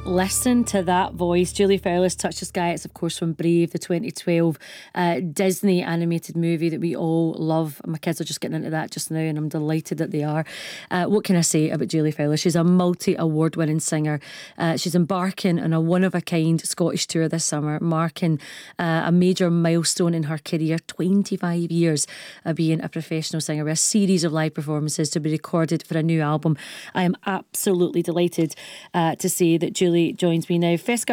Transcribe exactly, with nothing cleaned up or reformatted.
Listen to that voice. Julie Fowlis, Touch the Sky. It's, of course, from Brave, the twenty twelve uh, Disney animated movie that we all love. My kids are just getting into that just now, and I'm delighted that they are. Uh, what can I say about Julie Fowlis? She's a multi-award winning singer. Uh, she's embarking on a one-of-a-kind Scottish tour this summer, marking uh, a major milestone in her career, twenty-five years of being a professional singer, with a series of live performances to be recorded for a new album. I am absolutely delighted uh, to say that Julie joins me now. Fesca